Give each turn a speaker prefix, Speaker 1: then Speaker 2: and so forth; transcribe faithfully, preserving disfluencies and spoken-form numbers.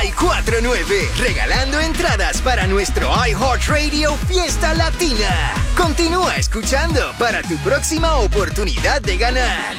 Speaker 1: noventa y cuatro punto nueve, regalando entradas para nuestro iHeartRadio Fiesta Latina. Continúa escuchando para tu próxima oportunidad de ganar.